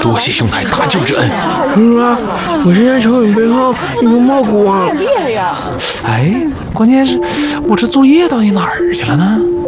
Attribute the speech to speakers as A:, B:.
A: 多谢兄台搭救之恩。
B: 叔啊，我现在朝你背后一头冒光。
A: 哎，关键是我这作业到底哪儿去了呢？